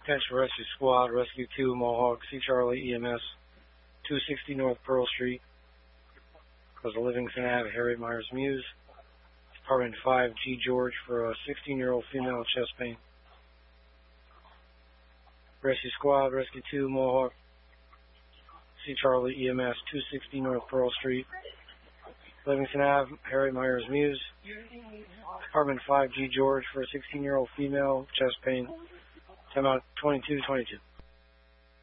Attention Rescue Squad, Rescue 2, Mohawk, C. Charlie EMS, 260 North Pearl Street, because of Livingston Ave, Harriet Myers Muse. Department 5, G. George, for a 16-year-old female with chest pain. Rescue Squad, Rescue 2, Mohawk, C. Charlie EMS, 260 North Pearl Street, Livingston Ave, Harriet Myers Muse. Department 5, G. George, for a 16-year-old female with chest pain. Time out 2222.